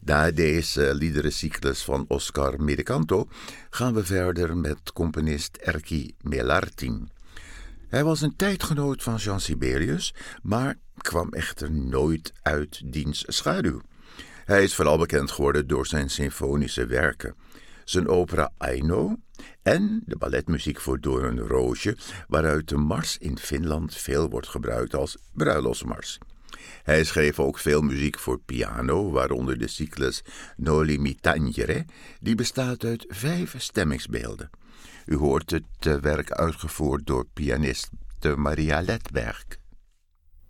Na deze liederencyclus van Oscar Medicanto gaan we verder met componist Erkki Melartin. Hij was een tijdgenoot van Jean Sibelius, maar kwam echter nooit uit diens schaduw. Hij is vooral bekend geworden door zijn symfonische werken, zijn opera Aino en de balletmuziek voor Doornroosje, waaruit de mars in Finland veel wordt gebruikt als bruiloftsmars. Hij schreef ook veel muziek voor piano, waaronder de cyclus Noli mi tangere, die bestaat uit 5 stemmingsbeelden. U hoort het werk uitgevoerd door pianiste Maria Ledberg.